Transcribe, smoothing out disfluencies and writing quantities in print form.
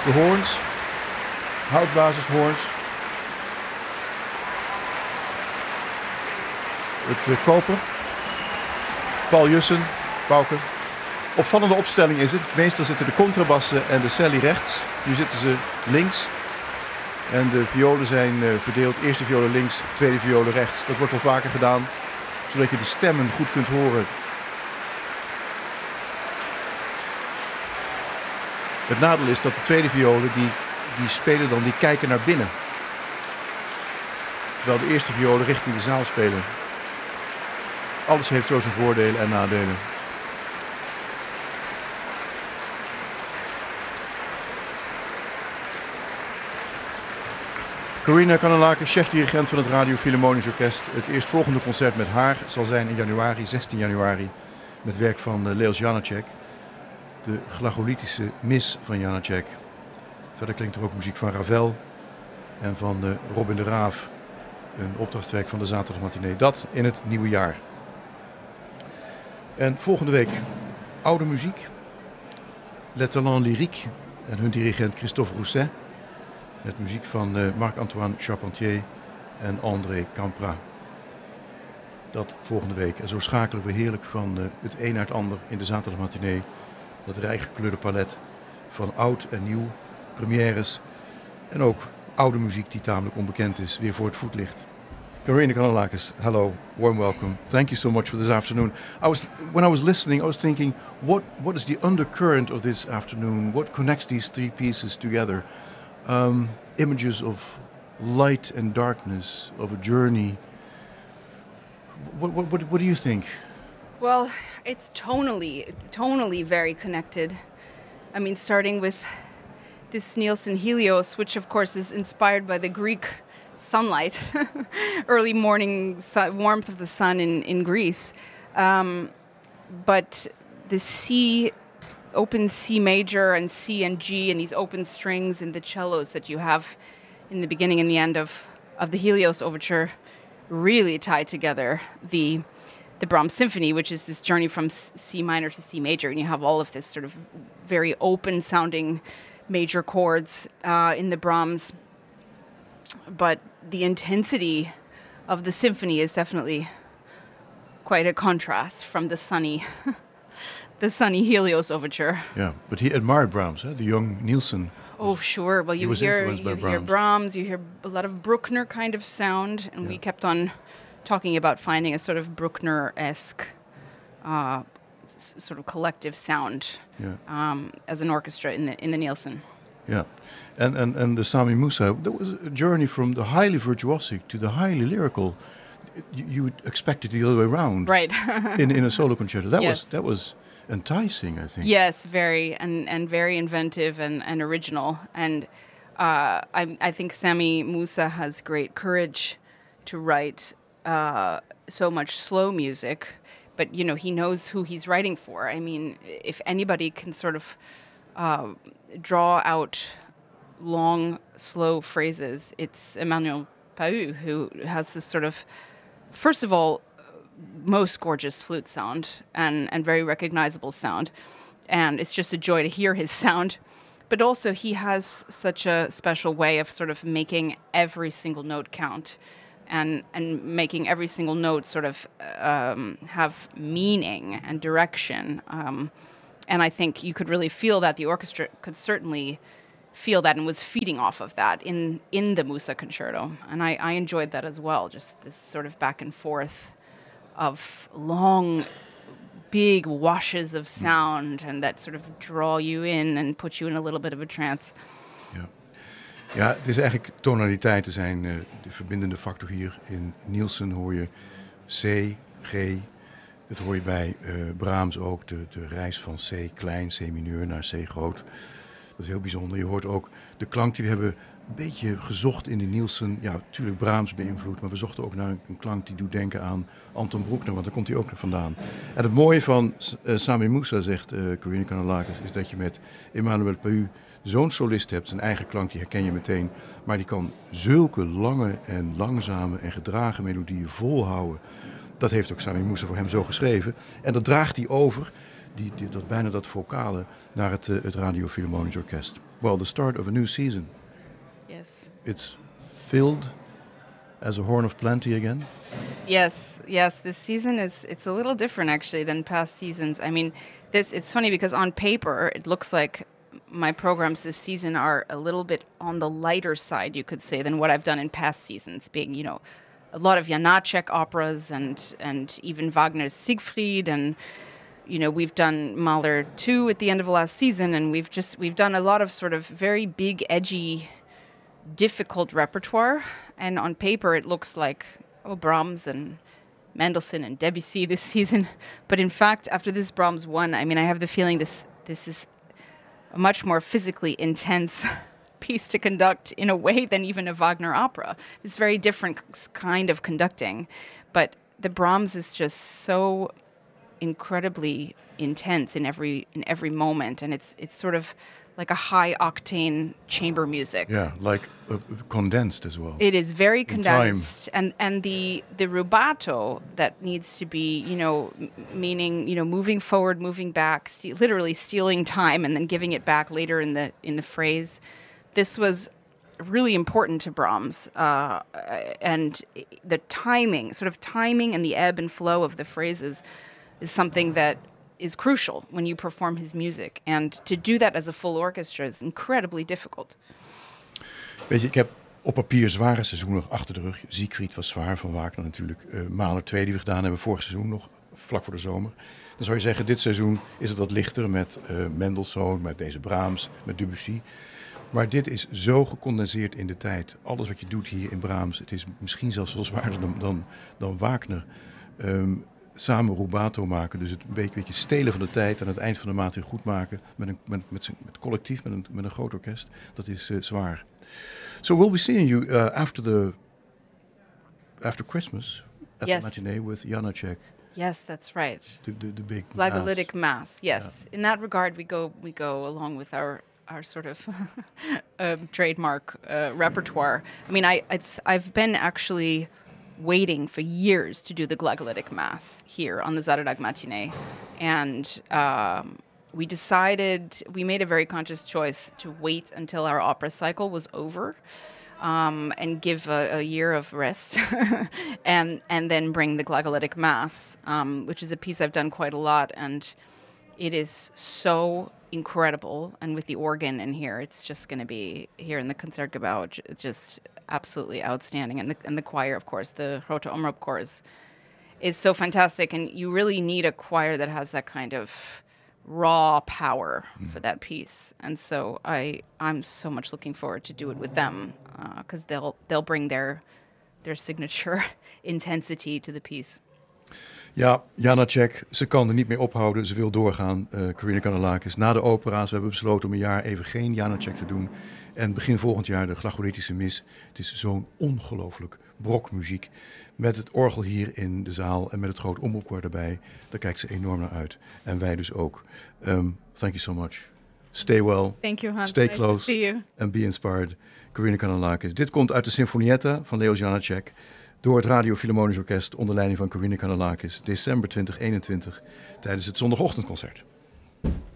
De hoorns, houtbasishoorns. Het koper. Paul Jussen, pauken. Opvallende opstelling is het. Meestal zitten de contrabassen en de celli rechts. Nu zitten ze links. En de violen zijn verdeeld. Eerste violen links, tweede violen rechts. Dat wordt wel vaker gedaan, zodat je de stemmen goed kunt horen. Het nadeel is dat de tweede violen, die spelen dan, die kijken naar binnen. Terwijl de eerste violen richting de zaal spelen. Alles heeft zo zijn voordelen en nadelen. Corina Kanellakis, chef-dirigent van het Radio Philharmonisch Orkest. Het eerstvolgende concert met haar zal zijn in januari, 16 januari, met werk van Leos Janáček. De glagolitische mis van Janáček. Verder klinkt er ook muziek van Ravel en van Robin de Raaf. Een opdrachtwerk van de zaterdagmatinee. Dat in het nieuwe jaar. En volgende week oude muziek. Le Talent Lyrique en hun dirigent Christophe Rousset. Met muziek van Marc-Antoine Charpentier en André Campra. Dat volgende week. En zo schakelen we heerlijk van het een naar het ander in de zaterdagmatinee. Dat rijk gekleurde palet van oud en nieuw, premières en ook oude muziek die tamelijk onbekend is, weer voor het voetlicht. Corina Kanellakis, hello, warm welcome. Thank you so much for this afternoon. When I was listening, I was thinking, what is the undercurrent of this afternoon? What connects these three pieces together? Images of light and darkness, of a journey. What do you think? Well, it's tonally very connected. I mean, starting with this Nielsen Helios, which of course is inspired by the Greek sunlight, early morning warmth of the sun in Greece. But the open C major and C and G and these open strings in the cellos that you have in the beginning and the end of the Helios Overture really tie together the Brahms Symphony, which is this journey from C minor to C major, and you have all of this sort of very open-sounding major chords in the Brahms. But the intensity of the symphony is definitely quite a contrast from the sunny Helios Overture. Yeah, but he admired Brahms, the young Nielsen. Oh, sure. Well, you hear Brahms, you hear a lot of Bruckner kind of sound, and we kept on talking about finding a sort of Bruckner-esque sort of collective sound as an orchestra in the Nielsen. Yeah, and the Sami Musa, there was a journey from the highly virtuosic to the highly lyrical. You would expect it the other way around, right? in a solo concerto, that was enticing, I think. Yes, very and very inventive and original, and I think Sami Musa has great courage to write so much slow music, but he knows who he's writing for. I mean, if anybody can sort of draw out long, slow phrases, it's Emmanuel Pahud, who has this sort of, first of all, most gorgeous flute sound and very recognizable sound. And it's just a joy to hear his sound. But also he has such a special way of sort of making every single note count and making every single note sort of have meaning and direction. And I think you could really feel that. The orchestra could certainly feel that and was feeding off of that in the Musa concerto. And I enjoyed that as well, just this sort of back and forth of long, big washes of sound and that sort of draw you in and put you in a little bit of a trance. Ja, het is eigenlijk tonaliteiten zijn de verbindende factor hier. In Nielsen hoor je C, G. Dat hoor je bij Brahms ook, de reis van C klein, C mineur naar C groot. Dat is heel bijzonder. Je hoort ook de klank die we hebben een beetje gezocht in de Nielsen. Ja, natuurlijk Brahms beïnvloed, maar we zochten ook naar een klank die doet denken aan Anton Bruckner, want daar komt hij ook vandaan. En het mooie van Sami Musa, zegt Corina Kanellakis, is dat je met Emmanuel Pahud zo'n solist hebt, zijn eigen klank, die herken je meteen. Maar die kan zulke lange en langzame en gedragen melodieën volhouden. Dat heeft ook Sami Musa voor hem zo geschreven. En dat draagt hij over bijna dat vocale naar het Radio Philharmonisch Orkest. Well, the start of a new season. Yes. It's filled as a horn of plenty again. Yes. This season it's a little different actually than past seasons. I mean, it's funny because on paper it looks like my programs this season are a little bit on the lighter side, you could say, than what I've done in past seasons, being, a lot of Janacek operas and even Wagner's Siegfried, and we've done Mahler 2 at the end of last season, and we've done a lot of sort of very big, edgy, difficult repertoire, and on paper it looks like Brahms and Mendelssohn and Debussy this season, but in fact after this Brahms 1, I mean, I have the feeling this is a much more physically intense piece to conduct in a way than even a Wagner opera. It's very different kind of conducting, but the Brahms is just so incredibly intense in every moment, and it's sort of like a high octane chamber music. Yeah, like condensed as well. It is very condensed, and the rubato that needs to be, meaning moving forward, moving back, literally stealing time and then giving it back later in the phrase. This was really important to Brahms, and the timing and the ebb and flow of the phrases is something that is crucial when you perform his music. And to do that as a full orchestra is incredibly difficult. Weet je, ik heb op papier zware seizoenen achter de rug. Siegfried was zwaar van Wagner natuurlijk. Mahler 2 die we gedaan hebben vorig seizoen nog, vlak voor de zomer. Dan zou je zeggen, dit seizoen is het wat lichter met Mendelssohn, met deze Brahms, met Debussy. Maar dit is zo gecondenseerd in de tijd. Alles wat je doet hier in Brahms, het is misschien zelfs wel zwaarder dan Wagner. Samen rubato maken, dus het een beetje stelen van de tijd... en aan het eind van de maand weer goed maken met collectief, met een groot orkest. Dat is zwaar. So we'll be seeing you after Christmas at the matinee with Janacek. Yes, that's right. The big Glagolitic Mass. Yes, yeah. In that regard, we go along with our sort of trademark repertoire. I mean, I've been actually waiting for years to do the Glagolitic Mass here on the Zaterdag matinee, and we made a very conscious choice to wait until our opera cycle was over, and give a year of rest, and then bring the Glagolitic Mass, which is a piece I've done quite a lot, and it is so incredible. And with the organ in here, it's just going to be here in the Concertgebouw, just absolutely outstanding. And the choir, of course, the Grote Omroep Choir is so fantastic. And you really need a choir that has that kind of raw power for that piece. And so I'm so much looking forward to do it with them, because they'll bring their signature intensity to the piece. Ja, Janacek, ze kan er niet meer ophouden. Ze wil doorgaan, Corina Kanellakis. Na de opera's, we hebben besloten om een jaar even geen Janacek te doen. En begin volgend jaar de Glagolitische Mis. Het is zo'n ongelooflijk brokmuziek. Met het orgel hier in de zaal en met het groot omroepkoor erbij. Daar kijkt ze enorm naar uit. En wij dus ook. Thank you so much. Stay well. Thank you, Hans. Stay nice close. To see you. And be inspired. Corina Kanellakis. Dit komt uit de Sinfonietta van Leos Janacek. Door het Radio Philharmonisch Orkest onder leiding van Corina Kanellakis. December 2021 tijdens het zondagochtendconcert.